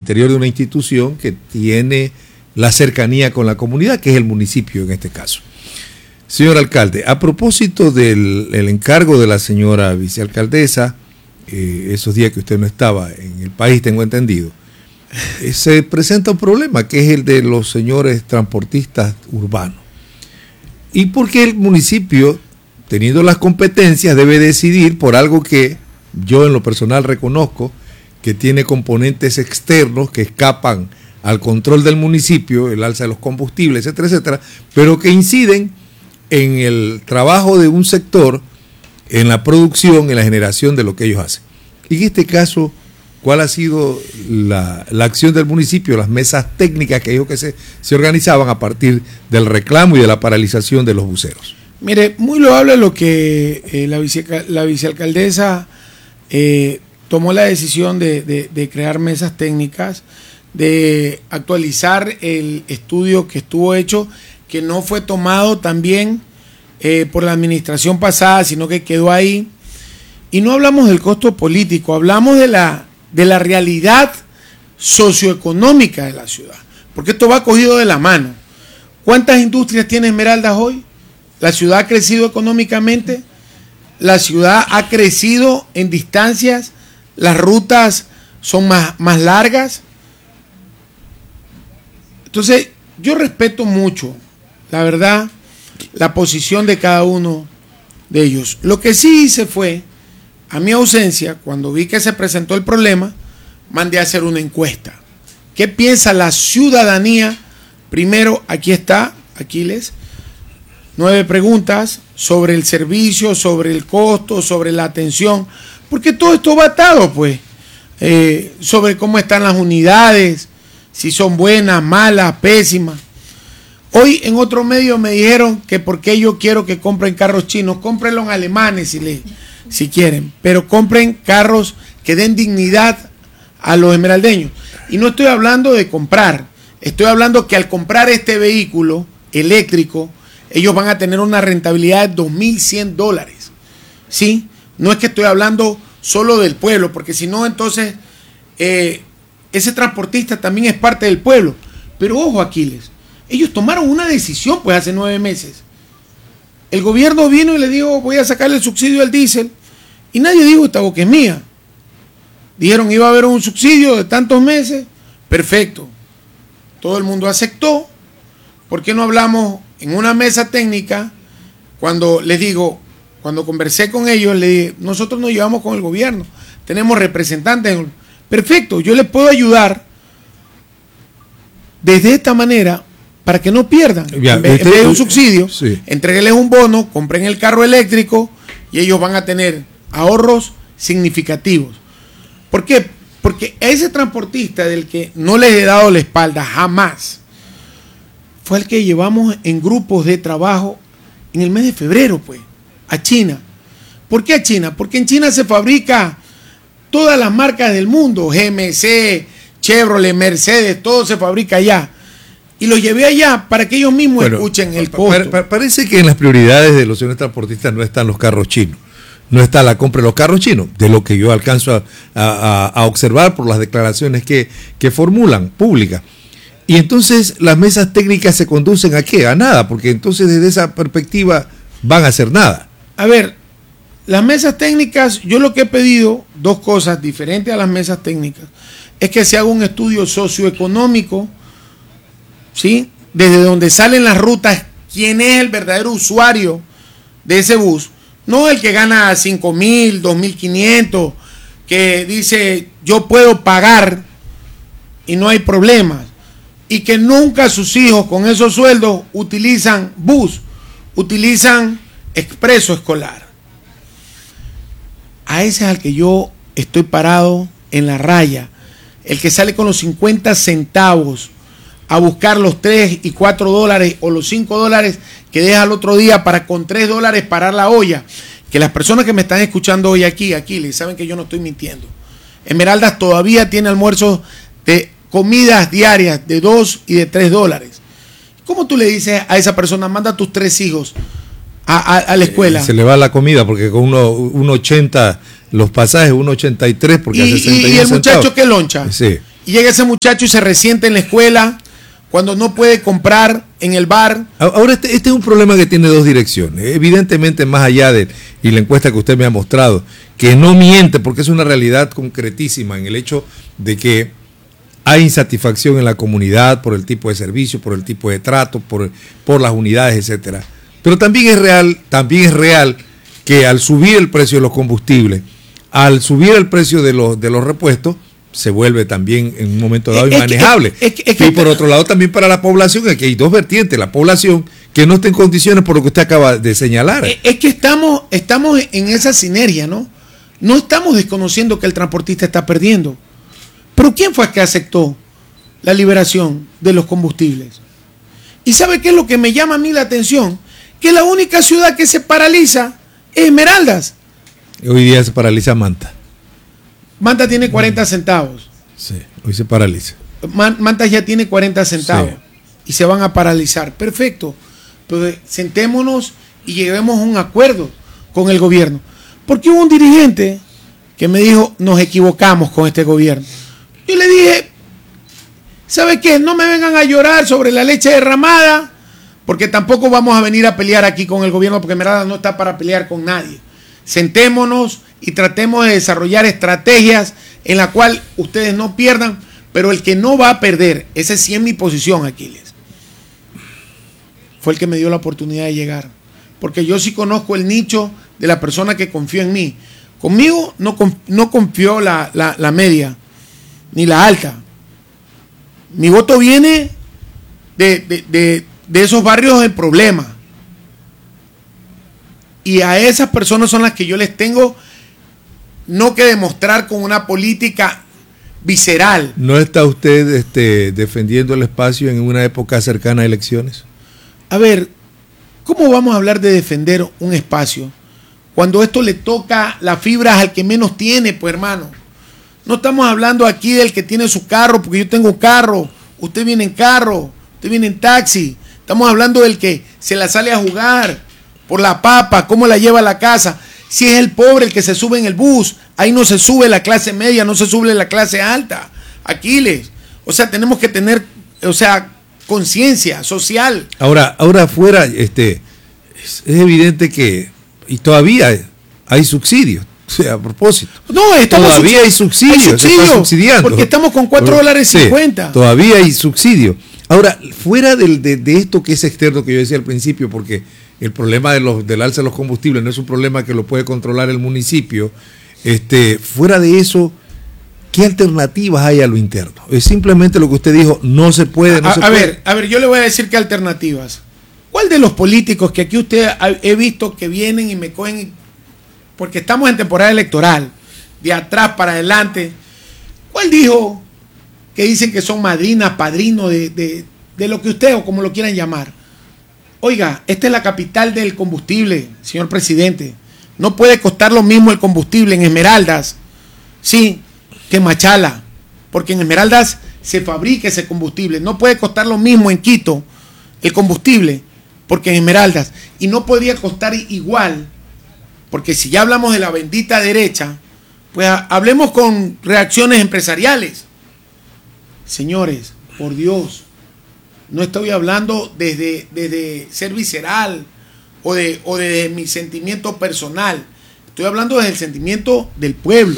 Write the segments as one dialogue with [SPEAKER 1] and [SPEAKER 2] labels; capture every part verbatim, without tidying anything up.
[SPEAKER 1] interior de una institución que tiene la cercanía con la comunidad, que es el municipio en este caso. Señor alcalde, a propósito del el encargo de la señora vicealcaldesa, eh, esos días que usted no estaba en el país, tengo entendido, eh, se presenta un problema que es el de los señores transportistas urbanos. ¿Y por qué el municipio, teniendo las competencias, debe decidir por algo que yo en lo personal reconozco que tiene componentes externos que escapan al control del municipio, el alza de los combustibles, etcétera, etcétera, pero que inciden en el trabajo de un sector, en la producción, en la generación de lo que ellos hacen? Y en este caso, ¿cuál ha sido la, la acción del municipio, las mesas técnicas que ellos que se, se organizaban a partir del reclamo y de la paralización de los buceros?
[SPEAKER 2] Mire, muy loable lo que eh, la, vice, la vicealcaldesa eh, tomó la decisión de, de, de crear mesas técnicas, de actualizar el estudio que estuvo hecho, que no fue tomado también eh, por la administración pasada, sino que quedó ahí. Y no hablamos del costo político, hablamos de la, de la realidad socioeconómica de la ciudad, porque esto va cogido de la mano. ¿Cuántas industrias tiene Esmeraldas hoy? La ciudad ha crecido económicamente, la ciudad ha crecido en distancias, las rutas son más, más largas. Entonces, yo respeto mucho, la verdad, la posición de cada uno de ellos. Lo que sí hice fue, a mi ausencia, cuando vi que se presentó el problema, mandé a hacer una encuesta. ¿Qué piensa la ciudadanía? Primero, aquí está, Aquiles, nueve preguntas sobre el servicio, sobre el costo, sobre la atención, porque todo esto va atado, pues, eh, sobre cómo están las unidades, si son buenas, malas, pésimas. Hoy en otro medio me dijeron que por qué yo quiero que compren carros chinos, cómprenlos alemanes si, le, si quieren, pero compren carros que den dignidad a los esmeraldeños. Y no estoy hablando de comprar, estoy hablando que al comprar este vehículo eléctrico, ellos van a tener una rentabilidad de dos mil cien dólares. ¿Sí? No es que estoy hablando solo del pueblo, porque si no, entonces eh, ese transportista también es parte del pueblo. Pero ojo, Aquiles, ellos tomaron una decisión pues hace nueve meses. El gobierno vino y le dijo, voy a sacarle el subsidio al diésel, y nadie dijo, esta boca es mía. Dijeron, iba a haber un subsidio de tantos meses, perfecto. Todo el mundo aceptó. ¿Por qué no hablamos en una mesa técnica? Cuando les digo, cuando conversé con ellos, le dije, nosotros nos llevamos con el gobierno, tenemos representantes. Perfecto, yo les puedo ayudar desde esta manera para que no pierdan. Ya, en, vez, este, en vez de un subsidio, sí. Entréguenles un bono, compren el carro eléctrico y ellos van a tener ahorros significativos. ¿Por qué? Porque ese transportista del que no les he dado la espalda jamás fue el que llevamos en grupos de trabajo en el mes de febrero, pues, a China. ¿Por qué a China? Porque en China se fabrica todas las marcas del mundo, G M C, Chevrolet, Mercedes, todo se fabrica allá. Y los llevé allá para que ellos mismos bueno, escuchen el costo.
[SPEAKER 1] Pa, pa, parece que en las prioridades de los señores transportistas no están los carros chinos. No está la compra de los carros chinos, de lo que yo alcanzo a, a, a observar por las declaraciones que, que formulan públicas. Y entonces las mesas técnicas se conducen a qué? A nada, porque entonces desde esa perspectiva van a hacer nada.
[SPEAKER 2] A ver, las mesas técnicas, yo lo que he pedido, dos cosas diferentes a las mesas técnicas, es que se haga un estudio socioeconómico, ¿sí? Desde donde salen las rutas, quién es el verdadero usuario de ese bus. No el que gana cinco mil, dos mil quinientos, que dice yo puedo pagar y no hay problemas. Y que nunca sus hijos con esos sueldos utilizan bus, utilizan expreso escolar. A ese es al que yo estoy parado en la raya. El que sale con los cincuenta centavos a buscar los tres y cuatro dólares o los cinco dólares que deja el otro día para con tres dólares parar la olla. Que las personas que me están escuchando hoy aquí, aquí, les saben que yo no estoy mintiendo. Esmeraldas todavía tiene almuerzos de comidas diarias de dos y de tres dólares. ¿Cómo tú le dices a esa persona, manda a tus tres hijos a, a, a la escuela?
[SPEAKER 1] Se le va la comida porque con uno ochenta los pasajes, uno ochenta y tres porque
[SPEAKER 2] y,
[SPEAKER 1] a sesenta y uno
[SPEAKER 2] y el
[SPEAKER 1] centavos.
[SPEAKER 2] Muchacho que loncha.
[SPEAKER 1] Sí.
[SPEAKER 2] y llega ese muchacho y se resiente en la escuela cuando no puede comprar en el bar.
[SPEAKER 1] Ahora, este, este es un problema que tiene dos direcciones. Evidentemente, más allá de y la encuesta que usted me ha mostrado, que no miente, porque es una realidad concretísima en el hecho de que hay insatisfacción en la comunidad por el tipo de servicio, por el tipo de trato, por, por las unidades, etcétera. Pero también es real, también es real que al subir el precio de los combustibles, al subir el precio de los, de los repuestos, se vuelve también en un momento dado es inmanejable. Que, es que, es que, y por otro lado también para la población, aquí hay dos vertientes, la población que no está en condiciones por lo que usted acaba de señalar.
[SPEAKER 2] Es que estamos, estamos en esa sinergia, ¿no? No estamos desconociendo que el transportista está perdiendo. Pero ¿quién fue el que aceptó la liberación de los combustibles? ¿Y sabe qué es lo que me llama a mí la atención? Que la única ciudad que se paraliza es Esmeraldas.
[SPEAKER 1] Hoy día se paraliza Manta.
[SPEAKER 2] Manta tiene cuarenta centavos.
[SPEAKER 1] Sí, hoy se paraliza.
[SPEAKER 2] Manta ya tiene cuarenta centavos. Sí. Y se van a paralizar. Perfecto. Pero sentémonos y lleguemos a un acuerdo con el gobierno. Porque hubo un dirigente que me dijo, nos equivocamos con este gobierno. Yo le dije, ¿sabe qué? No me vengan a llorar sobre la leche derramada, porque tampoco vamos a venir a pelear aquí con el gobierno, porque Esmeraldas no está para pelear con nadie. Sentémonos y tratemos de desarrollar estrategias en la cual ustedes no pierdan, pero el que no va a perder, esa sí es mi posición, Aquiles, fue el que me dio la oportunidad de llegar, porque yo sí conozco el nicho de la persona que confió en mí. Conmigo no, no confió la, la, la media, ni la alta. Mi voto viene de, de, de, de esos barrios en problema. Y a esas personas son las que yo les tengo no que demostrar con una política visceral.
[SPEAKER 1] ¿No está usted este, defendiendo el espacio en una época cercana a elecciones?
[SPEAKER 2] A ver, ¿cómo vamos a hablar de defender un espacio cuando esto le toca las fibras al que menos tiene, pues hermano? No estamos hablando aquí del que tiene su carro, porque yo tengo carro, usted viene en carro, usted viene en taxi. Estamos hablando del que se la sale a jugar por la papa, cómo la lleva a la casa. Si es el pobre el que se sube en el bus, ahí no se sube la clase media, no se sube la clase alta. Aquiles, o sea, tenemos que tener, o sea, conciencia social.
[SPEAKER 1] Ahora, ahora afuera, este, es, es evidente que, y todavía hay subsidios. O sea, a propósito.
[SPEAKER 2] No, estamos
[SPEAKER 1] todavía hay subsidios,
[SPEAKER 2] hay subsidio,
[SPEAKER 1] se está subsidiando.
[SPEAKER 2] Porque estamos con cuatro dólares cincuenta.
[SPEAKER 1] Sí, todavía hay subsidio. Ahora, fuera del, de, de esto que es externo que yo decía al principio, porque el problema de los, del alza de los combustibles no es un problema que lo puede controlar el municipio, este, fuera de eso, ¿qué alternativas hay a lo interno? Es simplemente lo que usted dijo, no se puede, no
[SPEAKER 2] a,
[SPEAKER 1] se
[SPEAKER 2] a
[SPEAKER 1] puede.
[SPEAKER 2] ver, a ver, yo le voy a decir qué alternativas. ¿Cuál de los políticos que aquí usted ha, he visto que vienen y me cogen, porque estamos en temporada electoral, de atrás para adelante, cuál dijo que dicen que son madrinas, padrinos de, de, de lo que usted o como lo quieran llamar? Oiga, esta es la capital del combustible, señor presidente. No puede costar lo mismo el combustible en Esmeraldas, sí, que en Machala, porque en Esmeraldas se fabrica ese combustible. No puede costar lo mismo en Quito el combustible, porque en Esmeraldas. Y no podría costar igual, porque si ya hablamos de la bendita derecha, pues hablemos con reacciones empresariales. Señores, por Dios, no estoy hablando desde, desde ser visceral o de, o de mi sentimiento personal. Estoy hablando desde el sentimiento del pueblo,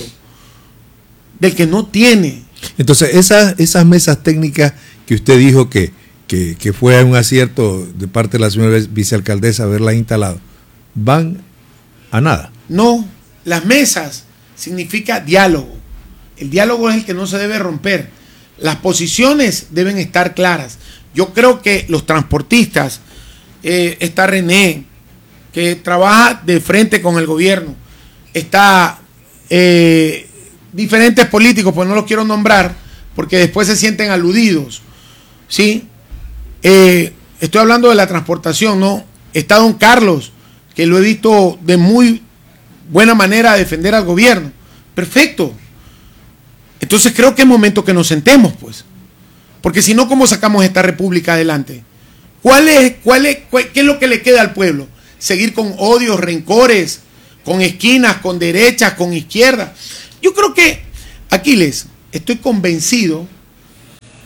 [SPEAKER 2] del que no tiene.
[SPEAKER 1] Entonces, esas, esas mesas técnicas que usted dijo que, que, que fue un acierto de parte de la señora vicealcaldesa haberlas instalado, ¿van a nada?
[SPEAKER 2] No, las mesas significa diálogo. El diálogo es el que no se debe romper. Las posiciones deben estar claras. Yo creo que los transportistas, eh, está René, que trabaja de frente con el gobierno, está eh, diferentes políticos, pues no los quiero nombrar, porque después se sienten aludidos, ¿sí? Eh, estoy hablando de la transportación, ¿no? Está don Carlos, que lo he visto de muy buena manera defender al gobierno. Perfecto. Entonces creo que es momento que nos sentemos, pues. Porque si no, ¿cómo sacamos esta república adelante? ¿Cuál es, cuál es, cuál, ¿Qué es lo que le queda al pueblo? ¿Seguir con odios, rencores, con esquinas, con derechas, con izquierdas? Yo creo que, Aquiles, estoy convencido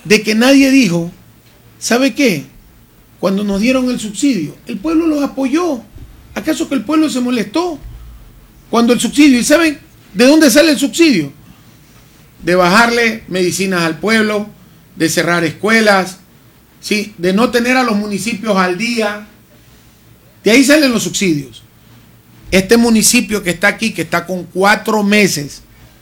[SPEAKER 2] de que nadie dijo, ¿sabe qué? Cuando nos dieron el subsidio, el pueblo los apoyó. ¿Acaso que el pueblo se molestó cuando el subsidio? ¿Y saben de dónde sale el subsidio? De bajarle medicinas al pueblo, de cerrar escuelas, ¿sí? De no tener a los municipios al día. De ahí salen los subsidios. Este municipio que está aquí, que está con cuatro meses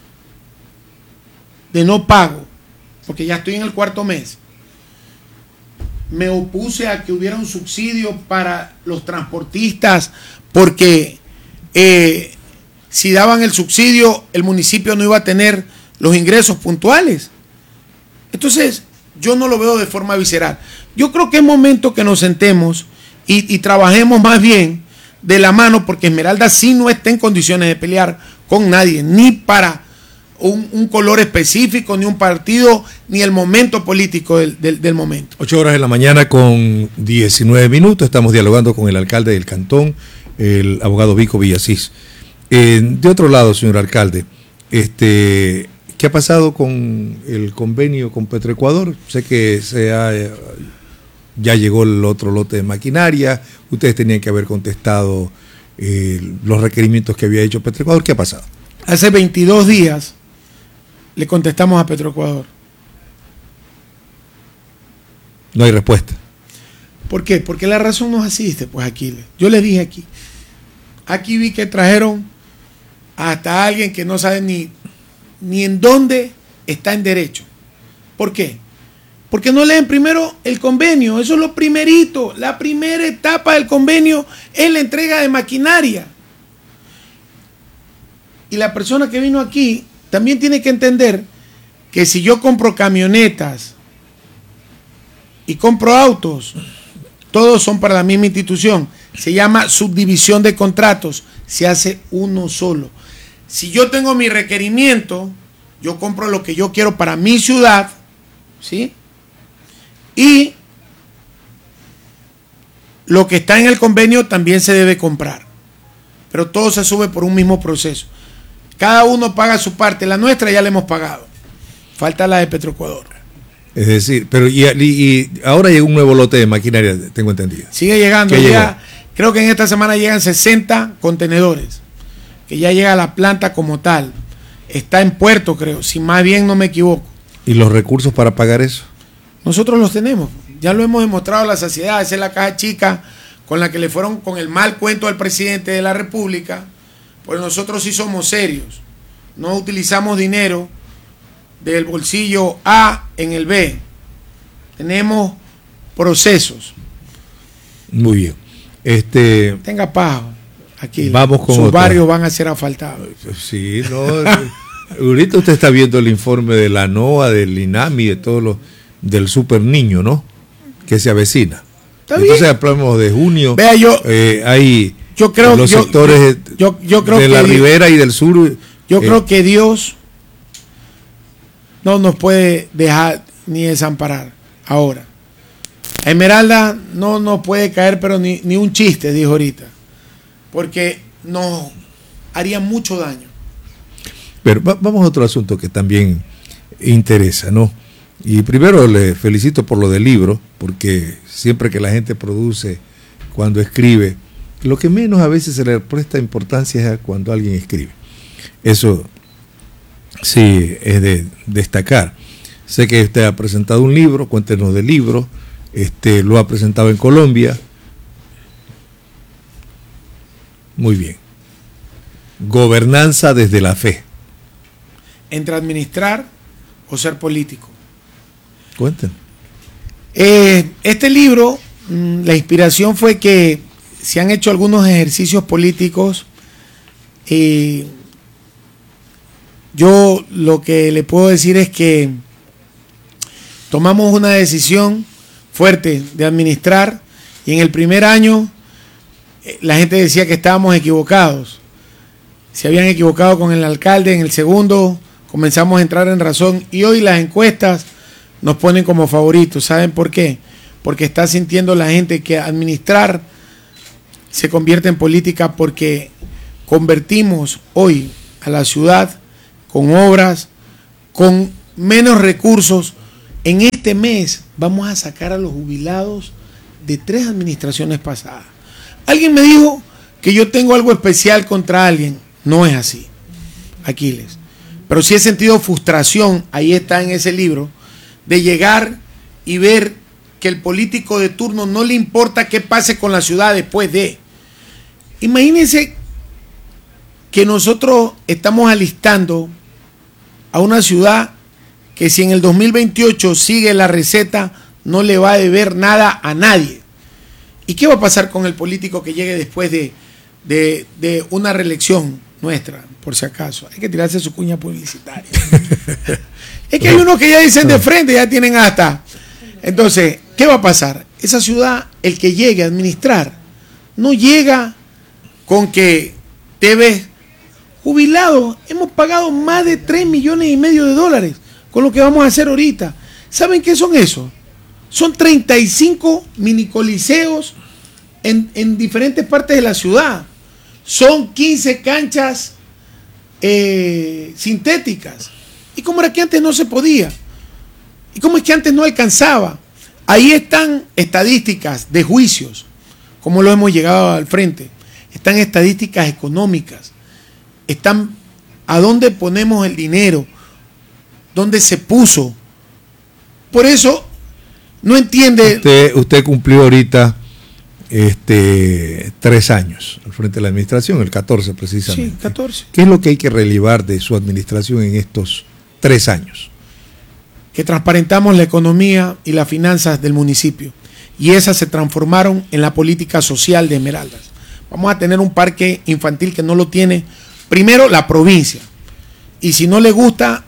[SPEAKER 2] de no pago, porque ya estoy en el cuarto mes, me opuse a que hubiera un subsidio para los transportistas, porque eh, si daban el subsidio, el municipio no iba a tener los ingresos puntuales. Entonces, yo no lo veo de forma visceral. Yo creo que es momento que nos sentemos y, y trabajemos más bien de la mano, porque Esmeralda sí no está en condiciones de pelear con nadie, ni para un, un color específico, ni un partido, ni el momento político del, del, del momento.
[SPEAKER 1] Ocho horas de la mañana con diecinueve minutos, estamos dialogando con el alcalde del cantón, el abogado Vico Villasís. Eh, de otro lado, señor alcalde, este, ¿qué ha pasado con el convenio con Petroecuador? Sé que se ha, ya llegó el otro lote de maquinaria, ustedes tenían que haber contestado eh, los requerimientos que había hecho Petroecuador. ¿Qué ha pasado?
[SPEAKER 2] Hace veintidós días le contestamos a Petroecuador.
[SPEAKER 1] No hay respuesta.
[SPEAKER 2] ¿Por qué? Porque la razón nos asiste, pues Aquiles. Yo les dije aquí. Aquí vi que trajeron hasta alguien que no sabe ni, ni en dónde está en derecho. ¿Por qué? Porque no leen primero el convenio. Eso es lo primerito. La primera etapa del convenio es la entrega de maquinaria. Y la persona que vino aquí también tiene que entender que si yo compro camionetas y compro autos, todos son para la misma institución. Se llama subdivisión de contratos. Se hace uno solo. Si yo tengo mi requerimiento, yo compro lo que yo quiero para mi ciudad, ¿sí? Y lo que está en el convenio también se debe comprar. Pero todo se sube por un mismo proceso. Cada uno paga su parte. La nuestra ya la hemos pagado. Falta la de Petroecuador.
[SPEAKER 1] Es decir, pero y, y ahora llega un nuevo lote de maquinaria, tengo entendido.
[SPEAKER 2] Sigue llegando. Ya, creo que en esta semana llegan sesenta contenedores. Que ya llega a la planta como tal. Está en puerto, creo, si más bien no me equivoco.
[SPEAKER 1] ¿Y los recursos para pagar eso?
[SPEAKER 2] Nosotros los tenemos. Ya lo hemos demostrado a la sociedad. Esa es la caja chica con la que le fueron con el mal cuento al presidente de la República. Pues nosotros sí somos serios. No utilizamos dinero del bolsillo A en el B. Tenemos procesos.
[SPEAKER 1] Muy bien. Este,
[SPEAKER 2] Tenga paz. Aquí
[SPEAKER 1] vamos con
[SPEAKER 2] sus
[SPEAKER 1] otra.
[SPEAKER 2] Barrios van a ser asfaltados.
[SPEAKER 1] Sí, no. Ahorita usted está viendo el informe de la NOA, del INAMI, de todos los, del Super Niño, ¿no? Que se avecina.
[SPEAKER 2] ¿Está
[SPEAKER 1] Entonces
[SPEAKER 2] bien?
[SPEAKER 1] hablamos de junio.
[SPEAKER 2] Vea, yo,
[SPEAKER 1] eh, hay
[SPEAKER 2] yo creo
[SPEAKER 1] los
[SPEAKER 2] yo,
[SPEAKER 1] sectores
[SPEAKER 2] yo, yo, yo creo
[SPEAKER 1] de
[SPEAKER 2] que
[SPEAKER 1] la
[SPEAKER 2] Dios,
[SPEAKER 1] ribera y del sur.
[SPEAKER 2] Yo
[SPEAKER 1] eh,
[SPEAKER 2] creo que Dios no nos puede dejar ni desamparar ahora. A Esmeralda no nos puede caer, pero ni, ni un chiste, dijo ahorita. Porque nos haría mucho daño.
[SPEAKER 1] Pero va, vamos a otro asunto que también interesa, ¿no? Y primero le felicito por lo del libro, porque siempre que la gente produce, cuando escribe, lo que menos a veces se le presta importancia es cuando alguien escribe. Eso sí es de destacar. Sé que usted ha presentado un libro, cuéntenos del libro, este, lo ha presentado en Colombia. Muy bien. Gobernanza desde la fe.
[SPEAKER 2] Entre administrar o ser político.
[SPEAKER 1] Cuéntenos.
[SPEAKER 2] Eh, este libro, mmm, la inspiración fue que se han hecho algunos ejercicios políticos. Eh, yo lo que le puedo decir es que tomamos una decisión fuerte de administrar y en el primer año eh, la gente decía que estábamos equivocados. Se habían equivocado con el alcalde. En el segundo comenzamos a entrar en razón y hoy las encuestas nos ponen como favoritos. ¿Saben por qué? Porque está sintiendo la gente que administrar se convierte en política, porque convertimos hoy a la ciudad con obras, con menos recursos en este este mes vamos a sacar a los jubilados de tres administraciones pasadas. Alguien me dijo que yo tengo algo especial contra alguien. No es así, Aquiles. Pero sí he sentido frustración, ahí está en ese libro, de llegar y ver que el político de turno no le importa qué pase con la ciudad después de. Imagínense que nosotros estamos alistando a una ciudad que si en el dos mil veintiocho sigue la receta, no le va a deber nada a nadie. ¿Y qué va a pasar con el político que llegue después de, de, de una reelección nuestra, por si acaso? Hay que tirarse su cuña publicitaria. Es que hay unos que ya dicen de frente, ya tienen hasta. Entonces, ¿qué va a pasar? Esa ciudad, el que llegue a administrar, no llega con que te ves jubilado. Hemos pagado más de tres millones y medio de dólares con lo que vamos a hacer ahorita. ¿Saben qué son esos? Son treinta y cinco minicoliseos en, en diferentes partes de la ciudad. Son quince canchas eh, sintéticas. ¿Y cómo era que antes no se podía? ¿Y cómo es que antes no alcanzaba? Ahí están estadísticas de juicios, como lo hemos llegado al frente. Están estadísticas económicas. Están a dónde ponemos el dinero, dónde se puso. Por eso no entiende.
[SPEAKER 1] Usted, usted cumplió ahorita este, tres años al frente de la administración, el catorce precisamente.
[SPEAKER 2] Sí, catorce.
[SPEAKER 1] ¿Qué es lo que hay que relevar de su administración en estos tres años?
[SPEAKER 2] Que transparentamos la economía y las finanzas del municipio, y esas se transformaron en la política social de Esmeraldas. Vamos a tener un parque infantil que no lo tiene, primero, la provincia, y si no le gusta,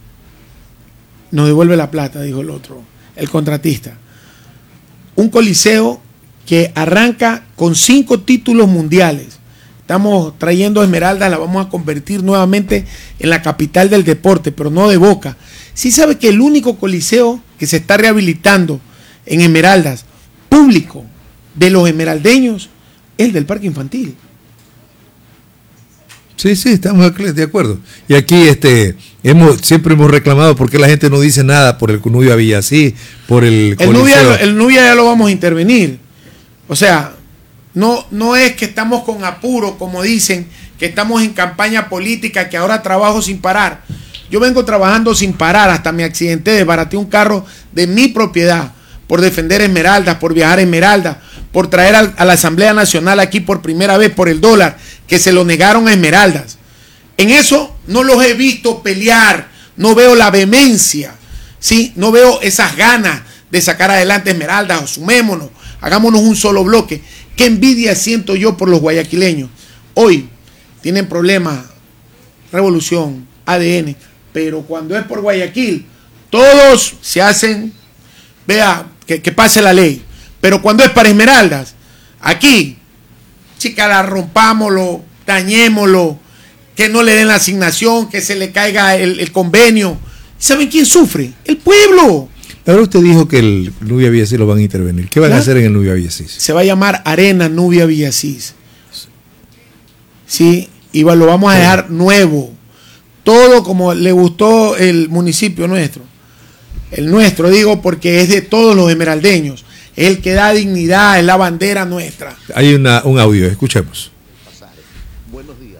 [SPEAKER 2] nos devuelve la plata, dijo el otro, el contratista. Un coliseo que arranca con cinco títulos mundiales. Estamos trayendo Esmeraldas, la vamos a convertir nuevamente en la capital del deporte, pero no de Boca. Sí sabe que el único coliseo que se está rehabilitando en Esmeraldas, público, de los esmeraldeños, es el del parque infantil.
[SPEAKER 1] Sí, sí, estamos de acuerdo. Y aquí este hemos siempre hemos reclamado por qué la gente no dice nada por el Nubia Villasís, por el
[SPEAKER 2] el Nubia, el Nubia ya lo vamos a intervenir. O sea, no, no es que estamos con apuro, como dicen, que estamos en campaña política, que ahora trabajo sin parar. Yo vengo trabajando sin parar, hasta me accidenté, desbaraté un carro de mi propiedad por defender Esmeraldas, por viajar a Esmeraldas, por traer a, a la Asamblea Nacional aquí por primera vez por el dólar, que se lo negaron a Esmeraldas. En eso no los he visto pelear, no veo la vehemencia, ¿sí? No veo esas ganas de sacar adelante Esmeraldas. Asumémonos, hagámonos un solo bloque. Qué envidia siento yo por los guayaquileños. Hoy tienen problemas, Revolución, A D N, pero cuando es por Guayaquil, todos se hacen, vea, que, que pase la ley. Pero cuando es para Esmeraldas, aquí, chica, la rompámoslo, dañémoslo, que no le den la asignación, que se le caiga el, el convenio. ¿Saben quién sufre? El pueblo.
[SPEAKER 1] Ahora usted dijo que el Nubia Villasís lo van a intervenir. ¿Qué van ¿Ya? a hacer en el Nubia Villasís?
[SPEAKER 2] Se va a llamar Arena Nubia Villasís. Sí, y lo vamos a dejar sí. nuevo. Todo como le gustó el municipio nuestro. El nuestro, digo, porque es de todos los esmeraldeños. Es el que da dignidad, es la bandera nuestra.
[SPEAKER 1] Hay una, un audio, escuchemos.
[SPEAKER 3] Buenos días.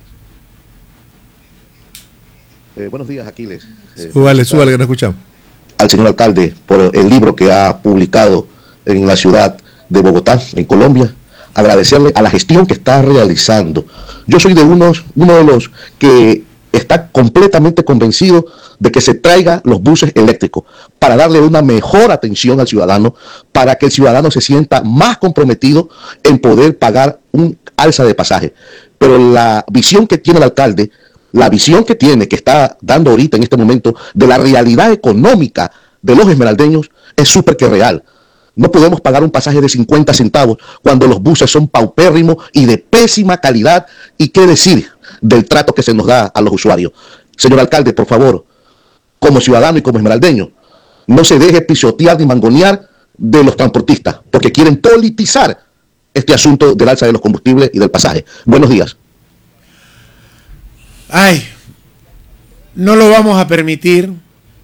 [SPEAKER 3] Eh, buenos días, Aquiles. Eh,
[SPEAKER 1] súbale, súbale, que no escuchamos.
[SPEAKER 3] Al señor alcalde por el libro que ha publicado en la ciudad de Bogotá, en Colombia. Agradecerle a la gestión que está realizando. Yo soy de unos, uno de los que está completamente convencido de que se traiga los buses eléctricos para darle una mejor atención al ciudadano, para que el ciudadano se sienta más comprometido en poder pagar un alza de pasaje. Pero la visión que tiene el alcalde, la visión que tiene, que está dando ahorita en este momento, de la realidad económica de los esmeraldeños, es súper que real. No podemos pagar un pasaje de cincuenta centavos cuando los buses son paupérrimos y de pésima calidad. ¿Y qué decir del trato que se nos da a los usuarios? Señor alcalde, por favor, como ciudadano y como esmeraldeño, no se deje pisotear ni mangonear de los transportistas, porque quieren politizar este asunto del alza de los combustibles y del pasaje. Buenos días.
[SPEAKER 2] Ay, no lo vamos a permitir,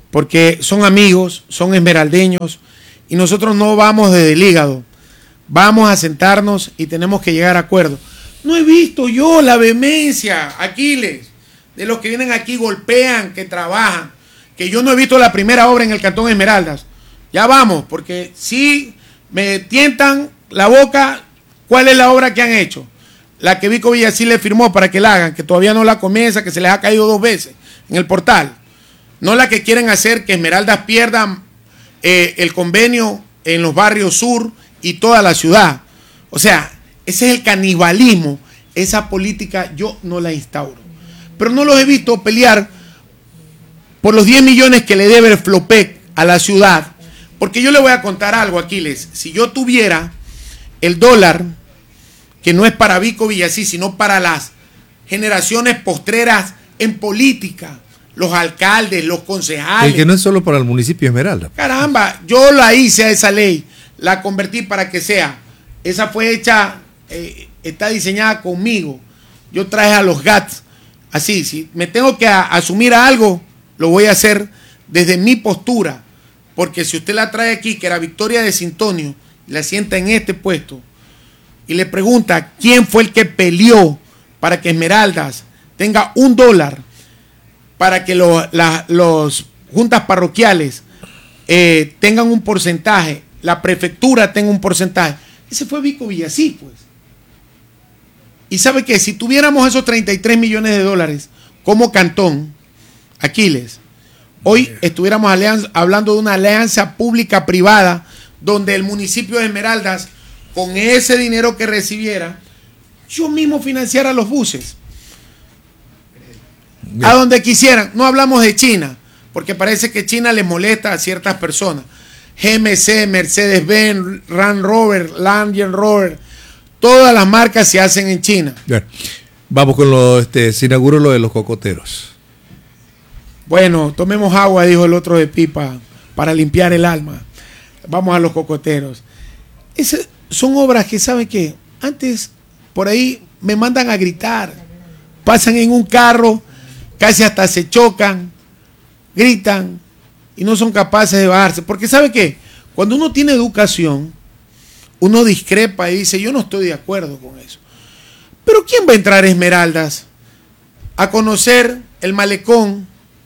[SPEAKER 2] porque son amigos, son esmeraldeños, y nosotros no vamos desde el hígado, vamos a sentarnos y tenemos que llegar a acuerdos. No he visto yo la vehemencia, Aquiles, de los que vienen aquí, golpean, que trabajan, que yo no he visto la primera obra en el Cantón Esmeraldas. Ya vamos, porque si me tientan la boca, ¿cuál es la obra que han hecho? La que Vico Villasí le firmó para que la hagan, que todavía no la comienza, que se les ha caído dos veces en el portal. No la que quieren hacer que Esmeraldas pierda eh, el convenio en los barrios sur y toda la ciudad. O sea, ese es el canibalismo. Esa política yo no la instauro. Pero no los he visto pelear por los diez millones que le debe el Flopec a la ciudad. Porque yo le voy a contar algo, Aquiles. Si yo tuviera el dólar, que no es para Vico Villasí, sino para las generaciones postreras en política, los alcaldes, los concejales.
[SPEAKER 1] Y que no es solo para el municipio de Esmeralda.
[SPEAKER 2] Caramba, yo la hice a esa ley, la convertí para que sea. Esa fue hecha, eh, está diseñada conmigo. Yo traje a los G A Ts. Así, si me tengo que a, asumir a algo, lo voy a hacer desde mi postura. Porque si usted la trae aquí, que era Victoria de Sintonio, y la sienta en este puesto, y le pregunta quién fue el que peleó para que Esmeraldas tenga un dólar, para que lo, la, los juntas parroquiales eh, tengan un porcentaje, la prefectura tenga un porcentaje. Ese fue Vico Villasí, pues. Y sabe que si tuviéramos esos treinta y tres millones de dólares como cantón, Aquiles, hoy estuviéramos alianza, hablando de una alianza pública-privada donde el municipio de Esmeraldas, con ese dinero que recibiera, yo mismo financiara los buses. Bien. A donde quisieran. No hablamos de China, porque parece que China les molesta a ciertas personas. G M C, Mercedes-Benz, Land Rover, Land Rover, todas las marcas se hacen en China.
[SPEAKER 1] Bien. Vamos con lo, este, se inauguró lo de los cocoteros.
[SPEAKER 2] Bueno, tomemos agua, dijo el otro de pipa, para limpiar el alma. Vamos a los cocoteros. Esas son obras que, ¿saben qué? Antes, por ahí, me mandan a gritar. Pasan en un carro, casi hasta se chocan, gritan y no son capaces de bajarse. Porque ¿sabe qué? Cuando uno tiene educación, uno discrepa y dice, yo no estoy de acuerdo con eso. Pero ¿quién va a entrar a Esmeraldas a conocer el malecón?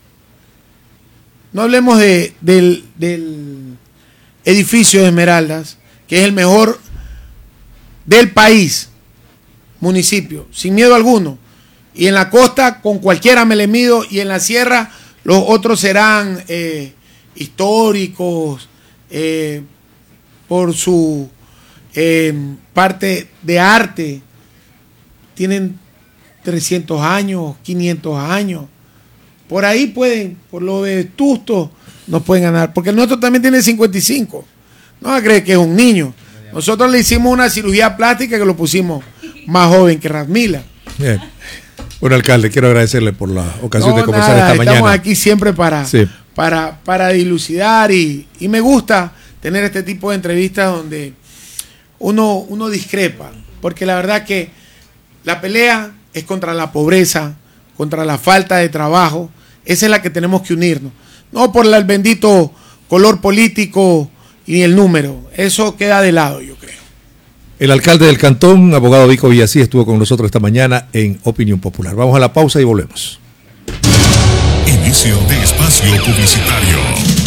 [SPEAKER 2] No hablemos de, del, del edificio de Esmeraldas, que es el mejor del país, municipio, sin miedo alguno. Y en la costa con cualquiera me le mido, y en la sierra los otros serán eh, históricos, eh, por su eh, parte de arte. Tienen trescientos años, quinientos años. Por ahí pueden, por lo vetusto, nos pueden ganar. Porque el nuestro también tiene cincuenta y cinco. No va a creer que es un niño. Nosotros le hicimos una cirugía plástica que lo pusimos más joven que Rasmila.
[SPEAKER 1] Bien. Bueno, alcalde, quiero agradecerle por la ocasión
[SPEAKER 2] no,
[SPEAKER 1] de conversar
[SPEAKER 2] nada,
[SPEAKER 1] esta
[SPEAKER 2] estamos
[SPEAKER 1] mañana.
[SPEAKER 2] Estamos aquí siempre para,
[SPEAKER 1] sí.
[SPEAKER 2] para, para dilucidar y, y me gusta tener este tipo de entrevistas donde uno, uno discrepa. Porque la verdad que la pelea es contra la pobreza, contra la falta de trabajo. Esa es la que tenemos que unirnos. No por el bendito color político y el número. Eso queda de lado, yo creo.
[SPEAKER 1] El alcalde del cantón, abogado Vico Villasí, estuvo con nosotros esta mañana en Opinión Popular. Vamos a la pausa y volvemos.
[SPEAKER 4] Inicio de espacio publicitario.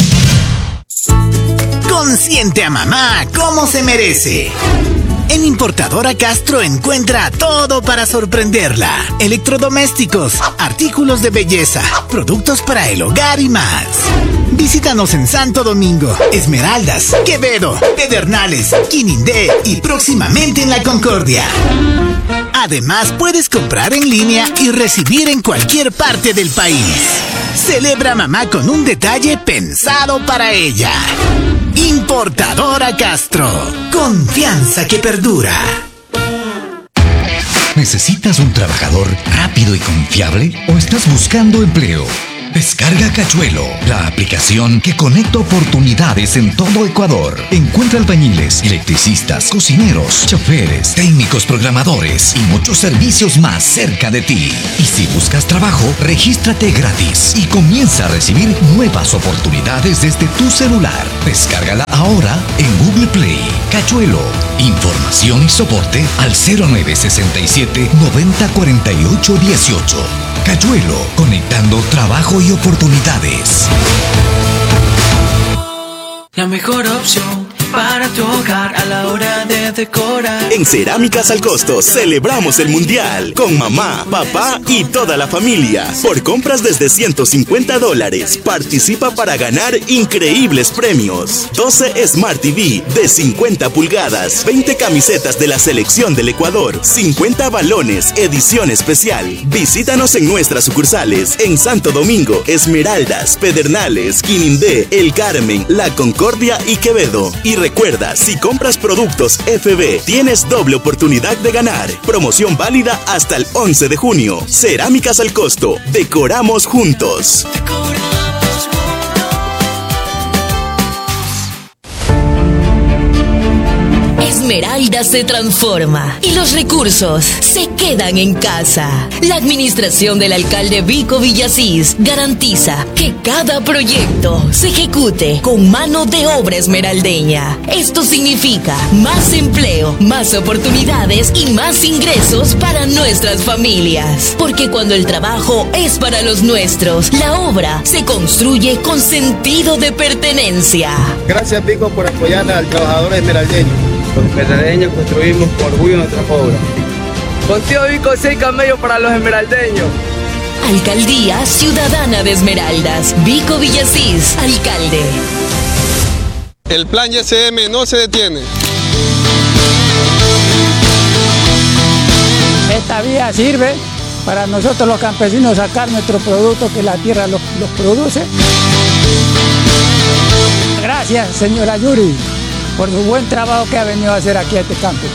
[SPEAKER 5] Consiente a mamá como se merece. En Importadora Castro encuentra todo para sorprenderla. Electrodomésticos, artículos de belleza, productos para el hogar y más. Visítanos en Santo Domingo, Esmeraldas, Quevedo, Pedernales, Quinindé y próximamente en La Concordia. Además, puedes comprar en línea y recibir en cualquier parte del país. Celebra mamá con un detalle pensado para ella. Importadora Castro. Confianza que perdura.
[SPEAKER 6] ¿Necesitas un trabajador rápido y confiable o estás buscando empleo? Descarga Cachuelo, la aplicación que conecta oportunidades en todo Ecuador. Encuentra albañiles, electricistas, cocineros, choferes, técnicos programadores y muchos servicios más cerca de ti. Y si buscas trabajo, regístrate gratis y comienza a recibir nuevas oportunidades desde tu celular. Descárgala ahora en Google Play. Cachuelo, información y soporte al cero nueve seis siete noventa cuarenta y ocho dieciocho. Cachuelo, conectando trabajo y oportunidades.
[SPEAKER 7] La mejor opción para tu hogar a la hora de decorar.
[SPEAKER 8] En Cerámicas al Costo celebramos el Mundial con mamá, papá y toda la familia. Por compras desde ciento cincuenta dólares, participa para ganar increíbles premios. doce Smart T V de cincuenta pulgadas, veinte camisetas de la selección del Ecuador, cincuenta balones, edición especial. Visítanos en nuestras sucursales en Santo Domingo, Esmeraldas, Pedernales, Quinindé, El Carmen, La Concordia y Quevedo. Y recuerda, si compras productos F B, tienes doble oportunidad de ganar. Promoción válida hasta el once de junio. Cerámicas al Costo. Decoramos juntos.
[SPEAKER 9] Esmeralda se transforma y los recursos se quedan en casa. La administración del alcalde Vico Villasís garantiza que cada proyecto se ejecute con mano de obra esmeraldeña. Esto significa más empleo, más oportunidades y más ingresos para nuestras familias. Porque cuando el trabajo es para los nuestros, la obra se construye con sentido de pertenencia.
[SPEAKER 10] Gracias, Vico, por apoyar al trabajador esmeraldeño. Los esmeraldeños construimos con orgullo nuestra obra. Contigo, Vico, seis camellos para los esmeraldeños.
[SPEAKER 9] Alcaldía Ciudadana de Esmeraldas. Vico Villasís, alcalde.
[SPEAKER 11] El plan Y S M no se detiene.
[SPEAKER 12] Esta vía sirve para nosotros los campesinos sacar nuestros productos que la tierra los, los produce. Gracias, señora Yuri, por su buen trabajo que ha venido a hacer aquí a este campo.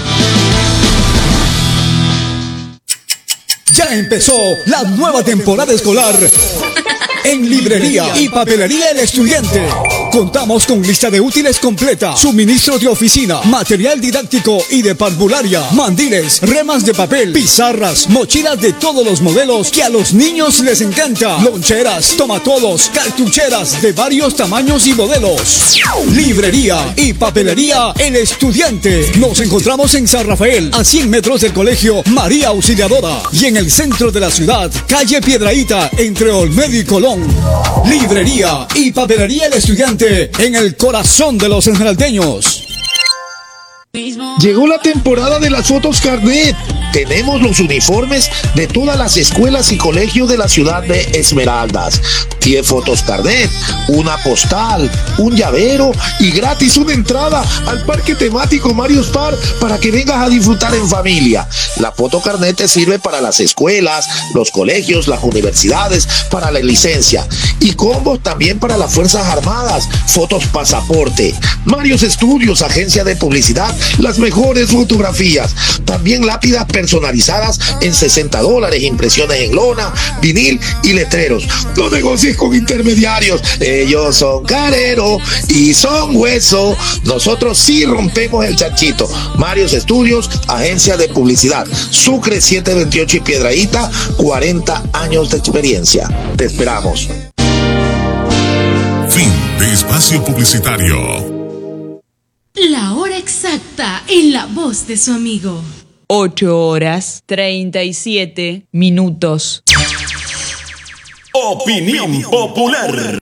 [SPEAKER 13] Ya empezó la nueva temporada escolar en Librería y Papelería El Estudiante. Contamos con lista de útiles completa, suministro de oficina, material didáctico y de parvularia, mandiles, remas de papel, pizarras, mochilas de todos los modelos que a los niños les encanta, loncheras, tomatodos, cartucheras de varios tamaños y modelos. Librería y Papelería El Estudiante. Nos encontramos en San Rafael, a cien metros del Colegio María Auxiliadora, y en el centro de la ciudad, calle Piedrahíta, entre Olmedo y Colón. Librería y Papelería El Estudiante, en el corazón de los esmeraldeños.
[SPEAKER 14] Llegó la temporada de las fotos carnet. Tenemos los uniformes de todas las escuelas y colegios de la ciudad de Esmeraldas. diez fotos carnet, una postal, un llavero y gratis una entrada al parque temático Marius Park para que vengas a disfrutar en familia. La foto carnet te sirve para las escuelas, los colegios, las universidades, para la licencia. Y combos también para las Fuerzas Armadas. Fotos pasaporte. Marius Estudios, agencia de publicidad, las mejores fotografías. También lápidas personalizadas en sesenta dólares, impresiones en lona, vinil y letreros. No negocies con intermediarios, ellos son carero y son hueso. Nosotros sí rompemos el chanchito. Marius Estudios, agencia de publicidad. Sucre setecientos veintiocho y Piedrahíta, cuarenta años de experiencia. Te esperamos.
[SPEAKER 4] Fin de espacio publicitario.
[SPEAKER 15] La hora exacta en la voz de su amigo.
[SPEAKER 16] ocho horas treinta y siete minutos.
[SPEAKER 4] Opinión popular.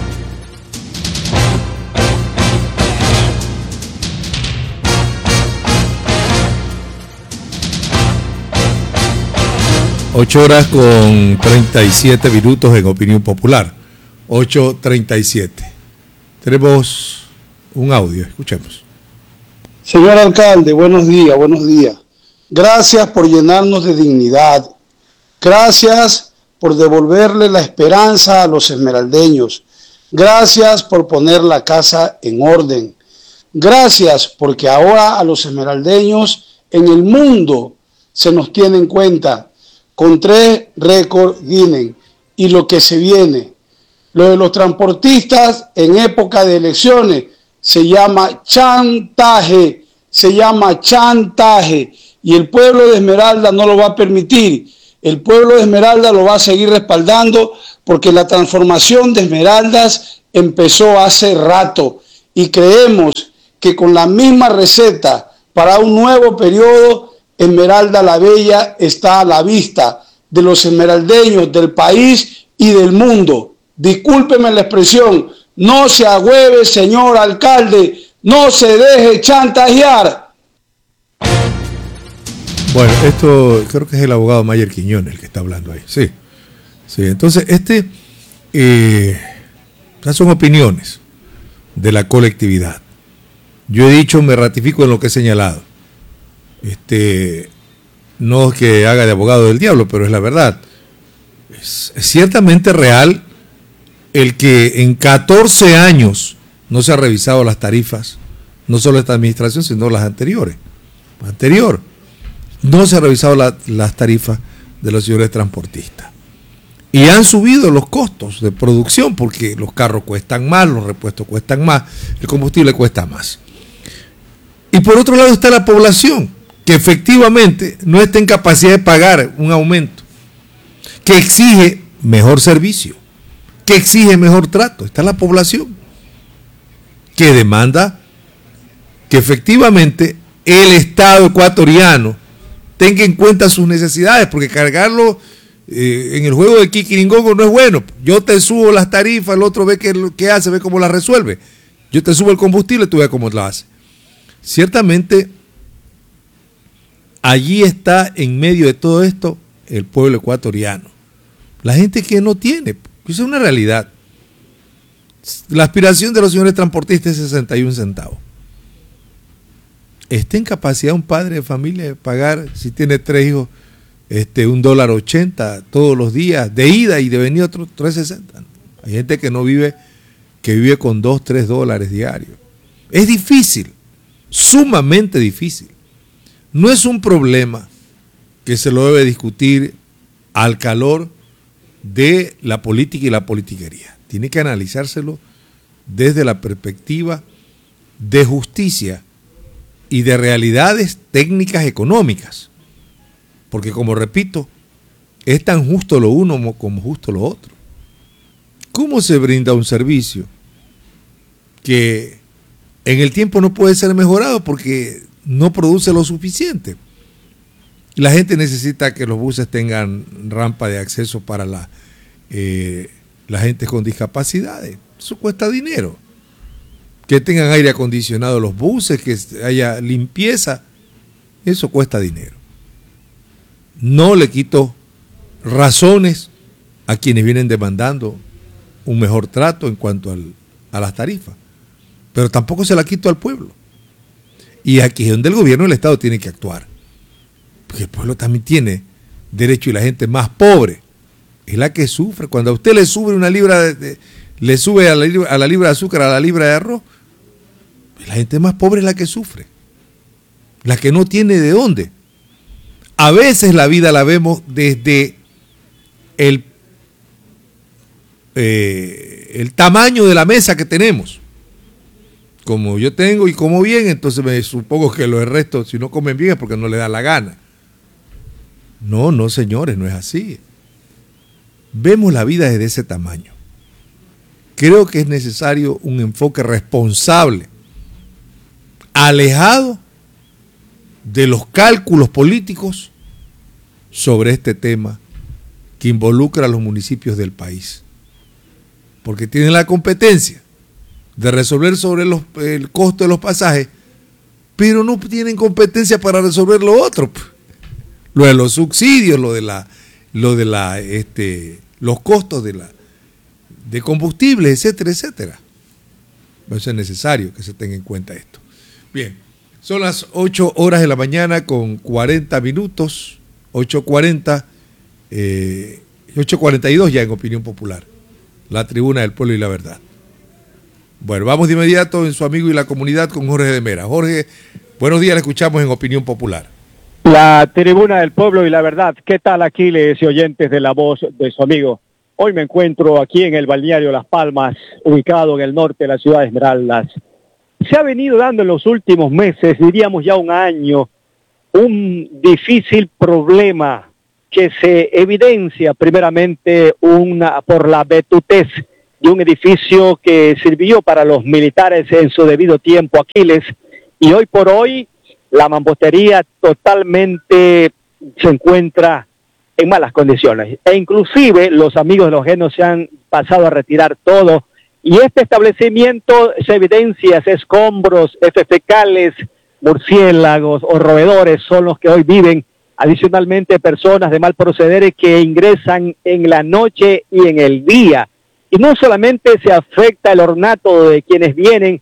[SPEAKER 1] Ocho horas con treinta y siete minutos en Opinión Popular. Ocho treinta y siete. Tenemos un audio, escuchemos.
[SPEAKER 17] Señor alcalde, buenos días, buenos días. Gracias por llenarnos de dignidad. Gracias por devolverle la esperanza a los esmeraldeños. Gracias por poner la casa en orden. Gracias porque ahora a los esmeraldeños en el mundo se nos tiene en cuenta con tres récords Guinness y lo que se viene. Lo de los transportistas en época de elecciones se llama chantaje, se llama chantaje, y el pueblo de Esmeralda no lo va a permitir. El pueblo de Esmeralda lo va a seguir respaldando porque la transformación de Esmeraldas empezó hace rato y creemos que con la misma receta para un nuevo periodo, Esmeralda la Bella está a la vista de los esmeraldeños del país y del mundo. Discúlpeme la expresión, no se agüeve, señor alcalde, no se deje chantajear.
[SPEAKER 1] Bueno, esto creo que es el abogado Mayer Quiñones el que está hablando ahí. Sí, sí. Entonces, este, eh, estas son opiniones de la colectividad. Yo he dicho, me ratifico en lo que he señalado. Este, no es que haga de abogado del diablo, pero es la verdad. Es, es ciertamente real el que en catorce años no se han revisado las tarifas, no solo esta administración, sino las anteriores. Anterior. No se han revisado la, las tarifas de los señores transportistas. Y han subido los costos de producción porque los carros cuestan más, los repuestos cuestan más, el combustible cuesta más. Y por otro lado está la población, que efectivamente no está en capacidad de pagar un aumento, que exige mejor servicio, que exige mejor trato. Está la población, que demanda que efectivamente el Estado ecuatoriano tenga en cuenta sus necesidades, porque cargarlo eh, en el juego de Kikiringongo no es bueno. Yo te subo las tarifas, el otro ve qué, qué hace, ve cómo las resuelve. Yo te subo el combustible, tú ves cómo lo hace. Ciertamente, allí está en medio de todo esto el pueblo ecuatoriano. La gente que no tiene, eso es una realidad. La aspiración de los señores transportistas es sesenta y un centavos. ¿Está en capacidad un padre de familia de pagar, si tiene tres hijos, este, un dólar ochenta todos los días, de ida y de venida otro tres sesenta? Hay gente que no vive, que vive con dos, tres dólares diarios. Es difícil, sumamente difícil. No es un problema que se lo debe discutir al calor de la política y la politiquería. Tiene que analizárselo desde la perspectiva de justicia y de realidades técnicas económicas, porque como repito, es tan justo lo uno como justo lo otro. ¿Cómo se brinda un servicio que en el tiempo no puede ser mejorado porque no produce lo suficiente? La gente necesita que los buses tengan rampa de acceso para la, eh, la gente con discapacidades. Eso cuesta dinero. Que tengan aire acondicionado los buses, que haya limpieza, eso cuesta dinero. No le quito razones a quienes vienen demandando un mejor trato en cuanto al, a las tarifas, pero tampoco se la quito al pueblo. Y aquí es donde el gobierno y el Estado tienen que actuar, porque el pueblo también tiene derecho y la gente más pobre es la que sufre. Cuando a usted le sube una libra de, de, le sube a la, a la libra de azúcar, a la libra de arroz, la gente más pobre es la que sufre, la que no tiene de dónde. A veces la vida la vemos desde el, eh, el tamaño de la mesa que tenemos. Como yo tengo y como bien, entonces me supongo que los restos, si no comen bien, es porque no les da la gana. No, no, señores, no es así. Vemos la vida desde ese tamaño. Creo que es necesario un enfoque responsable, alejado de los cálculos políticos sobre este tema que involucra a los municipios del país, porque tienen la competencia de resolver sobre los, el costo de los pasajes, pero no tienen competencia para resolver lo otro, lo de los subsidios, lo de la, lo de la, este, los costos de la, de combustible, etcétera, etcétera. Eso es necesario que se tenga en cuenta esto. Bien, son las ocho horas de la mañana con cuarenta minutos, ocho cuarenta, eh, ocho cuarenta y dos ya en Opinión Popular, la tribuna del pueblo y la verdad. Bueno, vamos de inmediato en su amigo y la comunidad con Jorge de Mera. Jorge, buenos días, le escuchamos en Opinión Popular.
[SPEAKER 18] La tribuna del pueblo y la verdad. ¿Qué tal, Aquiles y oyentes de la voz de su amigo? Hoy me encuentro aquí en el balneario Las Palmas, ubicado en el norte de la ciudad de Esmeraldas. Se ha venido dando en los últimos meses, diríamos ya un año, un difícil problema que se evidencia primeramente una, por la vetutez de un edificio que sirvió para los militares en su debido tiempo, Aquiles, y hoy por hoy la mampostería totalmente se encuentra en malas condiciones, e inclusive los amigos de los genos se han pasado a retirar todo, y este establecimiento se evidencia, escombros, heces fecales, murciélagos o roedores son los que hoy viven, adicionalmente personas de mal proceder que ingresan en la noche y en el día, y no solamente se afecta el ornato de quienes vienen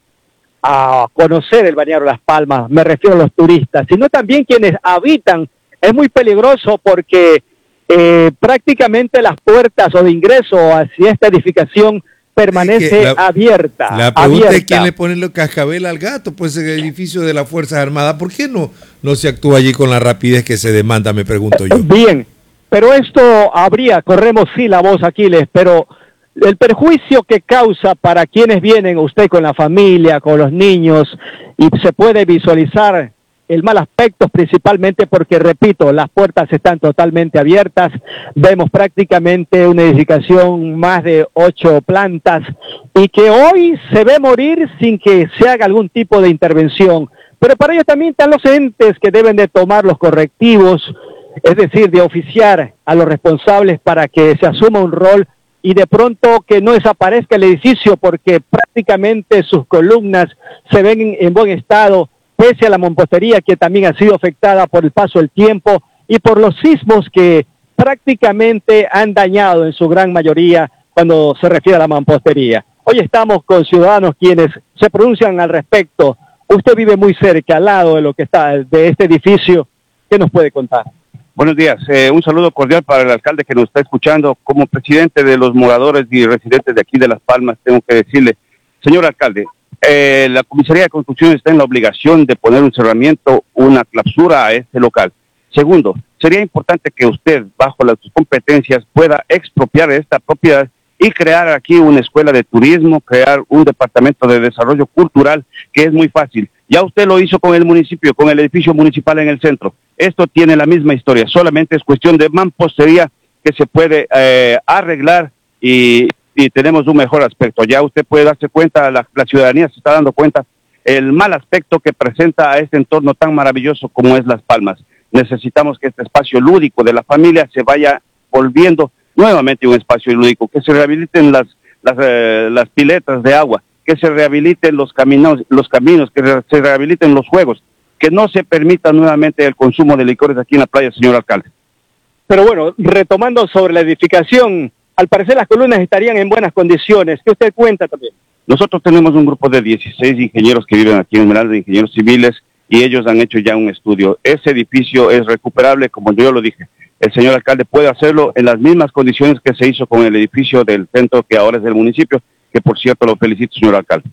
[SPEAKER 18] a conocer el balneario Las Palmas, me refiero a los turistas, sino también quienes habitan. Es muy peligroso porque eh, prácticamente las puertas o de ingreso hacia esta edificación permanece la, abierta.
[SPEAKER 1] La pregunta
[SPEAKER 18] abierta.
[SPEAKER 1] es quién le pone los cascabel al gato, pues el edificio de las Fuerzas Armadas. ¿Por qué no, no se actúa allí con la rapidez que se demanda, me pregunto yo?
[SPEAKER 18] Bien, pero esto habría, corremos sí la voz, Aquiles, pero el perjuicio que causa para quienes vienen, usted con la familia, con los niños, y se puede visualizar el mal aspecto principalmente porque, repito, las puertas están totalmente abiertas, vemos prácticamente una edificación más de ocho plantas y que hoy se ve morir sin que se haga algún tipo de intervención, pero para ello también están los entes que deben de tomar los correctivos, es decir, de oficiar a los responsables para que se asuma un rol y de pronto que no desaparezca el edificio porque prácticamente sus columnas se ven en, en buen estado, pese a la mampostería que también ha sido afectada por el paso del tiempo y por los sismos que prácticamente han dañado en su gran mayoría cuando se refiere a la mampostería. Hoy estamos con ciudadanos quienes se pronuncian al respecto. Usted vive muy cerca, al lado de lo que está, de este edificio. ¿Qué nos puede contar?
[SPEAKER 19] Buenos días, eh, un saludo cordial para el alcalde que nos está escuchando. Como presidente de los moradores y residentes de aquí de Las Palmas, tengo que decirle, señor alcalde, eh, la Comisaría de Construcción está en la obligación de poner un cerramiento, una clausura a este local. Segundo, sería importante que usted, bajo las sus competencias, pueda expropiar esta propiedad y crear aquí una escuela de turismo, crear un departamento de desarrollo cultural, que es muy fácil. Ya usted lo hizo con el municipio, con el edificio municipal en el centro. Esto tiene la misma historia, solamente es cuestión de mampostería que se puede eh, arreglar y, y tenemos un mejor aspecto. Ya usted puede darse cuenta, la, la ciudadanía se está dando cuenta, el mal aspecto que presenta a este entorno tan maravilloso como es Las Palmas. Necesitamos que este espacio lúdico de la familia se vaya volviendo nuevamente un espacio lúdico, que se rehabiliten las, las, eh, las piletas de agua, que se rehabiliten los caminos, los caminos, que se rehabiliten los juegos, que no se permita nuevamente el consumo de licores aquí en la playa, señor alcalde.
[SPEAKER 18] Pero bueno, retomando sobre la edificación, al parecer las columnas estarían en buenas condiciones. ¿Qué usted cuenta también?
[SPEAKER 19] Nosotros tenemos un grupo de dieciséis ingenieros que viven aquí en Esmeralda, ingenieros civiles, y ellos han hecho ya un estudio. Ese edificio es recuperable, como yo lo dije. El señor alcalde puede hacerlo en las mismas condiciones que se hizo con el edificio del centro, que ahora es del municipio, que por cierto lo felicito, señor alcalde.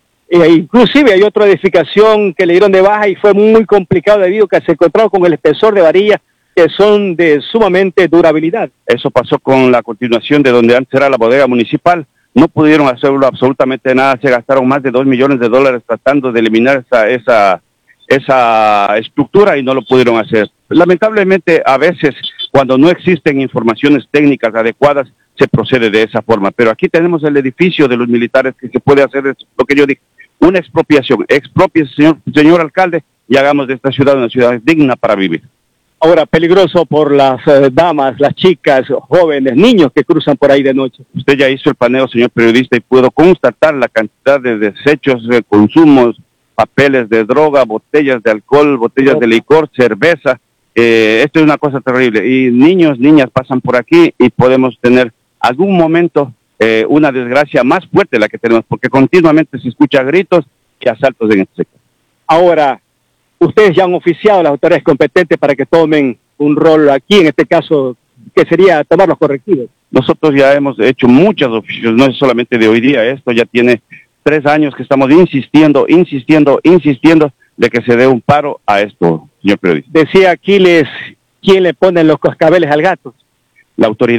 [SPEAKER 18] E inclusive hay otra edificación que le dieron de baja y fue muy complicado debido a que se encontraron con el espesor de varilla que son de sumamente durabilidad.
[SPEAKER 19] Eso pasó con la continuación de donde antes era la bodega municipal. No pudieron hacerlo absolutamente nada, se gastaron más de dos millones de dólares tratando de eliminar esa, esa, esa estructura y no lo pudieron hacer. Lamentablemente, a veces, cuando no existen informaciones técnicas adecuadas, se procede de esa forma. Pero aquí tenemos el edificio de los militares que se puede hacer lo que yo dije, una expropiación. Expropie, señor, señor alcalde, y hagamos de esta ciudad una ciudad digna para vivir.
[SPEAKER 18] Ahora, peligroso por las eh, damas, las chicas, jóvenes, niños que cruzan por ahí de noche.
[SPEAKER 19] Usted ya hizo el paneo, señor periodista, y pudo constatar la cantidad de desechos, de consumos, papeles de droga, botellas de alcohol, botellas oh. de licor, cerveza. Eh, esto es una cosa terrible. Y niños, niñas pasan por aquí y podemos tener algún momento eh, una desgracia más fuerte de la que tenemos, porque continuamente se escucha gritos y asaltos en este sector.
[SPEAKER 18] Ahora, ustedes ya han oficiado a las autoridades competentes para que tomen un rol aquí, en este caso, que sería tomar los correctivos.
[SPEAKER 19] Nosotros ya hemos hecho muchos oficios, no es solamente de hoy día, esto ya tiene tres años que estamos insistiendo, insistiendo, insistiendo de que se dé un paro a esto, señor periodista.
[SPEAKER 18] Decía Aquiles, ¿quién le pone los cascabeles al gato?
[SPEAKER 19] La autoridad.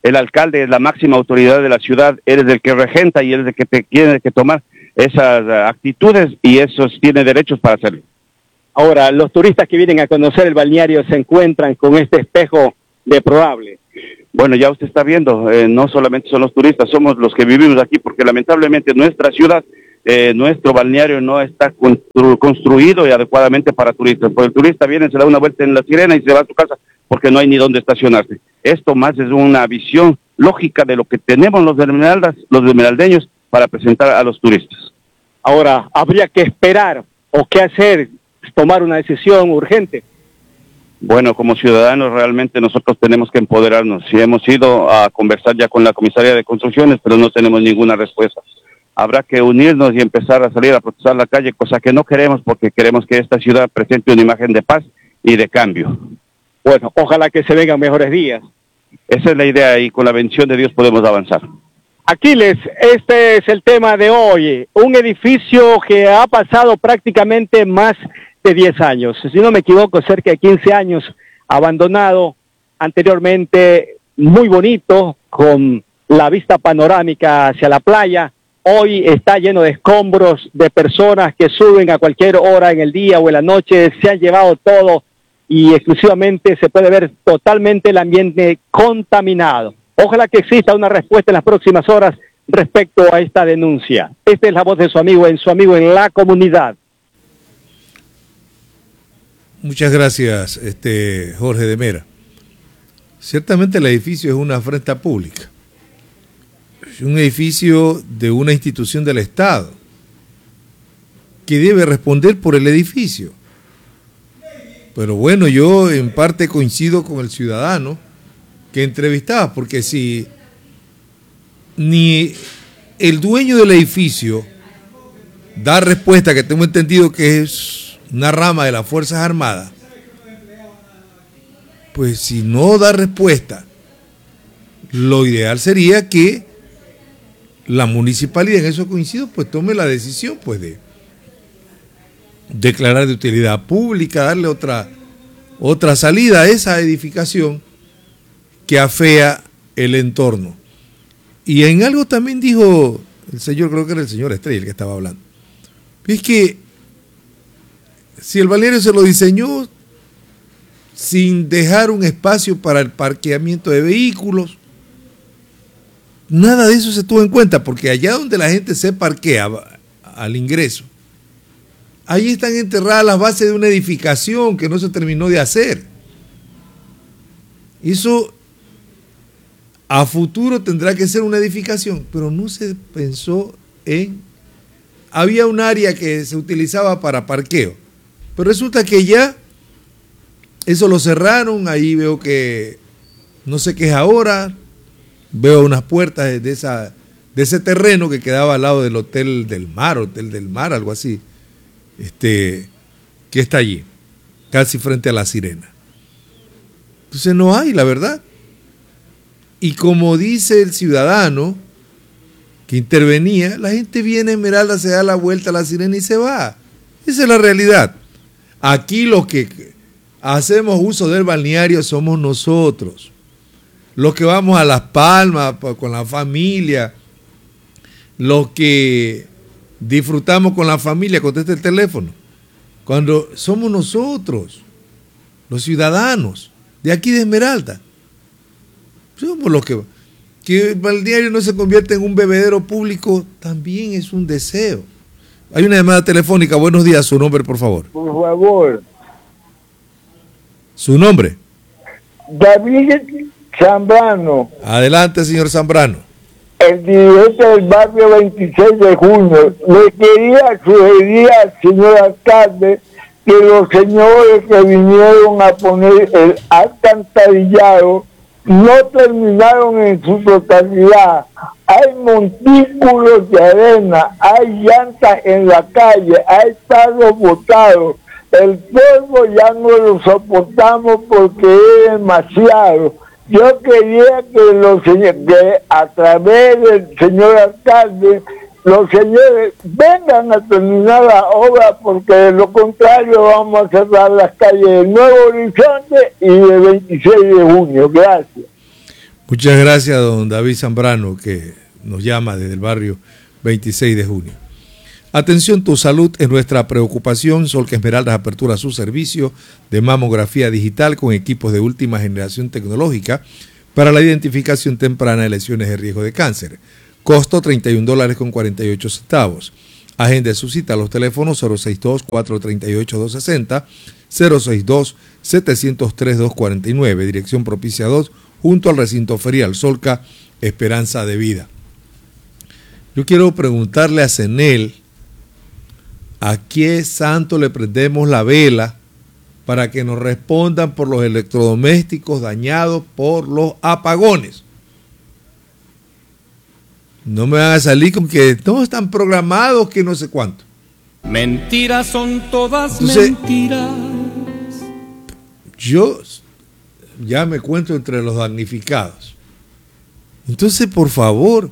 [SPEAKER 19] el alcalde es la máxima autoridad de la ciudad, eres el que regenta y eres el que te tiene que tomar esas uh, actitudes y esos tiene derechos para hacerlo.
[SPEAKER 18] Ahora, los turistas que vienen a conocer el balneario se encuentran con este espejo deplorable.
[SPEAKER 19] Bueno, ya usted está viendo, eh, no solamente son los turistas, somos los que vivimos aquí, porque lamentablemente nuestra ciudad, eh, nuestro balneario no está constru construido y adecuadamente para turistas. Pues el turista viene, se da una vuelta en La Sirena y se va a su casa porque no hay ni dónde estacionarse. Esto más es una visión lógica de lo que tenemos los esmeraldas, los esmeraldeños, para presentar a los turistas.
[SPEAKER 18] Ahora, habría que esperar o qué hacer, tomar una decisión urgente.
[SPEAKER 19] Bueno, como ciudadanos realmente nosotros tenemos que empoderarnos. Si hemos ido a conversar ya con la Comisaría de Construcciones, pero no tenemos ninguna respuesta. Habrá que unirnos y empezar a salir a protestar la calle, cosa que no queremos porque queremos que esta ciudad presente una imagen de paz y de cambio.
[SPEAKER 18] Bueno, ojalá que se vengan mejores días.
[SPEAKER 19] Esa es la idea y con la bendición de Dios podemos avanzar.
[SPEAKER 18] Aquiles, este es el tema de hoy. Un edificio que ha pasado prácticamente más de diez años, si no me equivoco, cerca de quince años, abandonado, anteriormente muy bonito, con la vista panorámica hacia la playa. Hoy está lleno de escombros, de personas que suben a cualquier hora en el día o en la noche, se han llevado todo y exclusivamente se puede ver totalmente el ambiente contaminado. Ojalá que exista una respuesta en las próximas horas respecto a esta denuncia. Esta es la voz de su amigo en su amigo en la comunidad.
[SPEAKER 1] Muchas gracias, este Jorge de Mera. Ciertamente el edificio es una afrenta pública. Es un edificio de una institución del Estado que debe responder por el edificio. Pero bueno, yo en parte coincido con el ciudadano que entrevistaba, porque si ni el dueño del edificio da respuesta, que tengo entendido que es una rama de las Fuerzas Armadas, pues si no da respuesta, lo ideal sería que la municipalidad, en eso coincido, pues tome la decisión pues de declarar de utilidad pública, darle otra, otra salida a esa edificación que afea el entorno. Y en algo también dijo el señor, creo que era el señor Estrella el que estaba hablando, es que si el balneario se lo diseñó sin dejar un espacio para el parqueamiento de vehículos, nada de eso se tuvo en cuenta, porque allá donde la gente se parquea al ingreso, ahí están enterradas las bases de una edificación que no se terminó de hacer. Eso a futuro tendrá que ser una edificación, pero no se pensó en... Había un área que se utilizaba para parqueo, pero resulta que ya eso lo cerraron. Ahí veo que, no sé qué es ahora, veo unas puertas de, esa, de ese terreno que quedaba al lado del Hotel del Mar, Hotel del Mar, algo así, este, que está allí, casi frente a La Sirena. Entonces no hay, la verdad. Y como dice el ciudadano que intervenía, la gente viene a Esmeralda, se da la vuelta a La Sirena y se va. Esa es la realidad. Aquí los que hacemos uso del balneario somos nosotros. Los que vamos a Las Palmas con la familia, los que disfrutamos con la familia, contesta el teléfono. Cuando somos nosotros, los ciudadanos de aquí de Esmeralda, somos los que... Que el balneario no se convierta en un bebedero público también es un deseo. Hay una llamada telefónica. Buenos días, su nombre, por favor.
[SPEAKER 20] Por favor.
[SPEAKER 1] ¿Su nombre?
[SPEAKER 20] David Zambrano.
[SPEAKER 1] Adelante, señor Zambrano.
[SPEAKER 20] El dirigente del barrio veintiséis de junio. Le quería sugerir al señor alcalde que los señores que vinieron a poner el alcantarillado no terminaron en su totalidad. Hay montículos de arena, hay llantas en la calle, hay tarros botados. El polvo ya no lo soportamos porque es demasiado. Yo quería que los señores, que a través del señor alcalde, los señores vengan a terminar la obra, porque de lo contrario vamos a cerrar las calles de Nuevo Horizonte y de veintiséis de junio. Gracias.
[SPEAKER 1] Muchas gracias, don David Zambrano, que nos llama desde el barrio veintiséis de junio. Atención, tu salud es nuestra preocupación. Solca Esmeraldas apertura su servicio de mamografía digital con equipos de última generación tecnológica para la identificación temprana de lesiones de riesgo de cáncer. Costo treinta y un dólares con cuarenta y ocho centavos. Agende su cita a los teléfonos cero seis dos, cuatro tres ocho, dos seis cero, cero seis dos, siete cero tres, dos cuatro nueve, dirección Propicia dos, junto al recinto ferial Solca Esperanza de Vida. Yo quiero preguntarle a Cenel, ¿a qué santo le prendemos la vela para que nos respondan por los electrodomésticos dañados por los apagones? No me van a salir con que todos están programados, que no sé cuánto.
[SPEAKER 21] Mentiras son todas
[SPEAKER 1] Entonces,
[SPEAKER 21] mentiras.
[SPEAKER 1] Yo ya me cuento entre los damnificados. Entonces, por favor,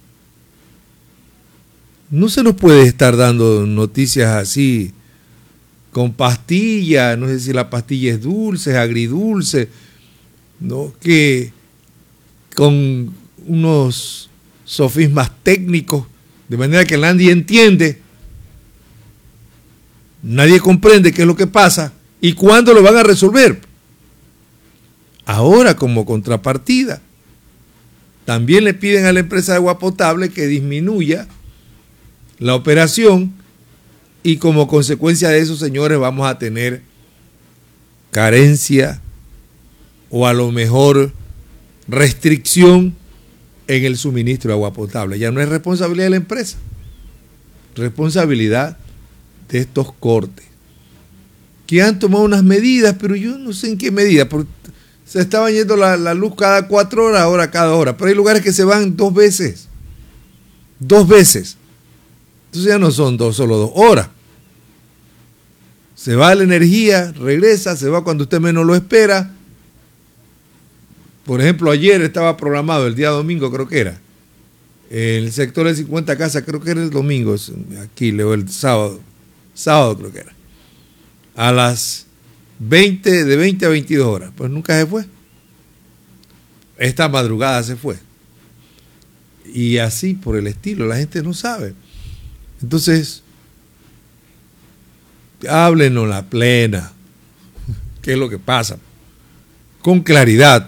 [SPEAKER 1] no se nos puede estar dando noticias así, con pastillas, no sé si la pastilla es dulce, es agridulce, ¿no? Que con unos sofismas técnicos, de manera que nadie entiende, nadie comprende qué es lo que pasa y cuándo lo van a resolver. Ahora, como contrapartida, también le piden a la empresa de agua potable que disminuya la operación y como consecuencia de eso, señores, vamos a tener carencia o a lo mejor restricción en el suministro de agua potable. Ya no es responsabilidad de la empresa, responsabilidad de estos cortes, que han tomado unas medidas, pero yo no sé en qué medida, porque se estaba yendo la, la luz cada cuatro horas, ahora cada hora, pero hay lugares que se van dos veces, dos veces, entonces ya no son dos, solo dos horas. Se va la energía, regresa, se va cuando usted menos lo espera. Por ejemplo, ayer estaba programado, el día domingo creo que era, el sector de cincuenta casas, creo que era el domingo, aquí leo el sábado, sábado creo que era, a las veinte, de veinte a veintidós horas, pues nunca se fue. Esta madrugada se fue. Y así por el estilo, la gente no sabe. Entonces, háblenos la plena, qué es lo que pasa, con claridad.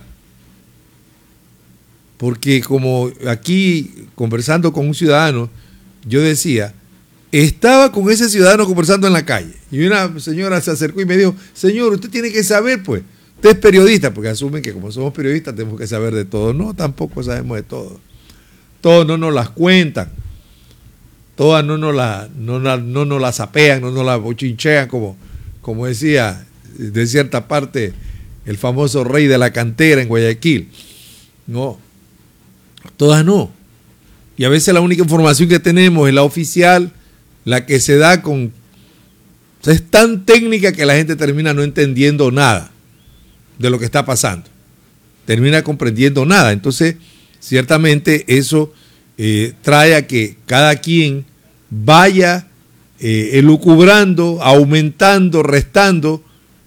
[SPEAKER 1] Porque como aquí, conversando con un ciudadano, yo decía, estaba con ese ciudadano conversando en la calle, y una señora se acercó y me dijo, señor, usted tiene que saber, pues, usted es periodista, porque asumen que como somos periodistas tenemos que saber de todo. No, tampoco sabemos de todo. Todos no nos las cuentan, todas no nos las no, no, no nos las sapean, no nos las bochinchean, como, como decía de cierta parte el famoso rey de la cantera en Guayaquil. No, todas no. Y a veces la única información que tenemos es la oficial, la que se da con... O sea, es tan técnica que la gente termina no entendiendo nada de lo que está pasando. Termina comprendiendo nada. Entonces, ciertamente eso eh, trae a que cada quien vaya eh, elucubrando, aumentando, restando.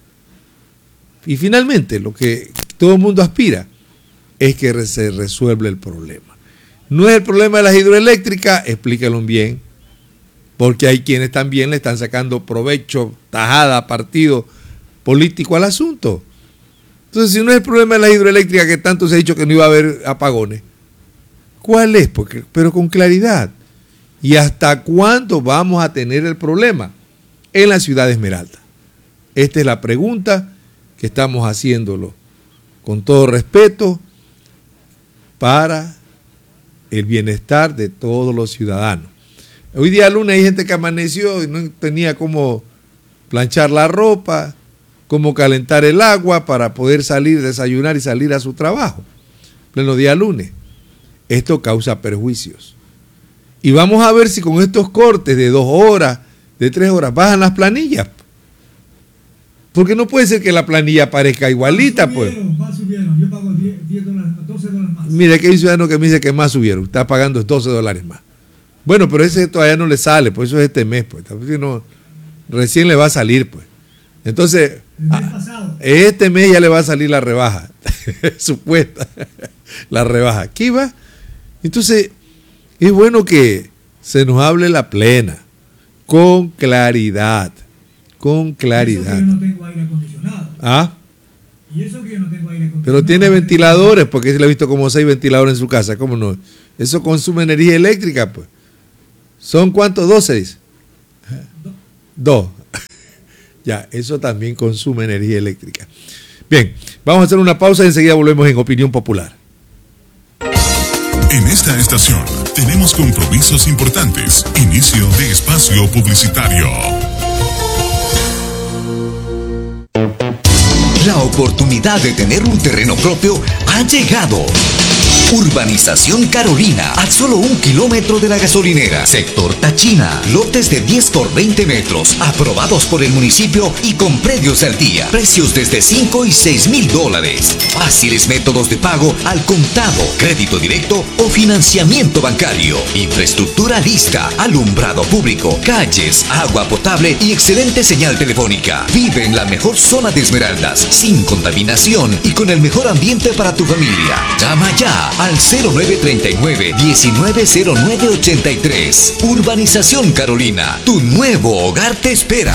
[SPEAKER 1] Y finalmente, lo que todo el mundo aspira es que se resuelva el problema. No es el problema de las hidroeléctricas, explíquenlo bien, porque hay quienes también le están sacando provecho, tajada, partido político al asunto. Entonces, si no es el problema de las hidroeléctricas, que tanto se ha dicho que no iba a haber apagones, ¿cuál es? Porque, pero con claridad. ¿Y hasta cuándo vamos a tener el problema en la ciudad de Esmeralda? Esta es la pregunta que estamos haciéndolo con todo respeto para el bienestar de todos los ciudadanos. Hoy día lunes hay gente que amaneció y no tenía cómo planchar la ropa, cómo calentar el agua para poder salir, desayunar y salir a su trabajo. Pleno día lunes. Esto causa perjuicios. Y vamos a ver si con estos cortes de dos horas, de tres horas, bajan las planillas. Porque no puede ser que la planilla parezca igualita, más subieron, pues. Más subieron, yo pago diez dólares, doce dólares más. Mire, que hay un ciudadano que me dice que más subieron, está pagando doce dólares más. Bueno, pero ese todavía no le sale, pues eso es este mes, pues. No, recién le va a salir, pues. Entonces, el mes pasado. Este mes ya le va a salir la rebaja. supuesta, la rebaja. ¿Qué va? Entonces, es bueno que se nos hable la plena, con claridad, con claridad.
[SPEAKER 3] Y eso que yo no tengo aire acondicionado.
[SPEAKER 1] ¿Ah?
[SPEAKER 3] Y eso que yo no tengo aire acondicionado.
[SPEAKER 1] Pero tiene ventiladores, porque se le ha visto como seis ventiladores en su casa, ¿cómo no? Eso consume energía eléctrica, pues. ¿Son cuántos? ¿Doce? Dice. Dos. Ya, eso también consume energía eléctrica. Bien, vamos a hacer una pausa y enseguida volvemos en Opinión Popular.
[SPEAKER 4] En esta estación tenemos compromisos importantes. Inicio de espacio publicitario.
[SPEAKER 6] La oportunidad de tener un terreno propio ha llegado. Urbanización Carolina, a solo un kilómetro de la gasolinera. Sector Tachina, lotes de diez por veinte metros, aprobados por el municipio y con predios al día. Precios desde cinco y seis mil dólares. Fáciles métodos de pago al contado, crédito directo o financiamiento bancario. Infraestructura lista, alumbrado público, calles, agua potable y excelente señal telefónica. Vive en la mejor zona de Esmeraldas, sin contaminación y con el mejor ambiente para tu familia. Llama ya al cero nueve treinta y nueve, diecinueve cero nueve ochenta y tres. Urbanización Carolina, tu nuevo hogar te espera.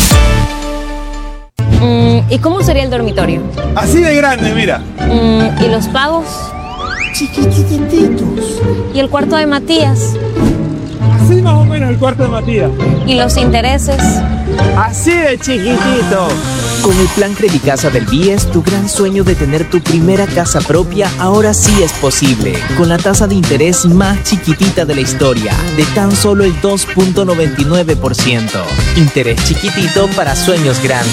[SPEAKER 22] Mm, ¿Y cómo sería el dormitorio?
[SPEAKER 23] Así de grande, mira.
[SPEAKER 22] Mm, ¿Y los pagos?
[SPEAKER 23] Chiquititos.
[SPEAKER 22] ¿Y el cuarto de Matías?
[SPEAKER 23] Así más o menos el cuarto de Matías.
[SPEAKER 22] ¿Y los intereses?
[SPEAKER 23] Así de chiquitito.
[SPEAKER 24] Con el plan Credicasa del B I E S, tu gran sueño de tener tu primera casa propia ahora sí es posible. Con la tasa de interés más chiquitita de la historia, de tan solo el dos punto noventa y nueve por ciento. Interés chiquitito para sueños grandes.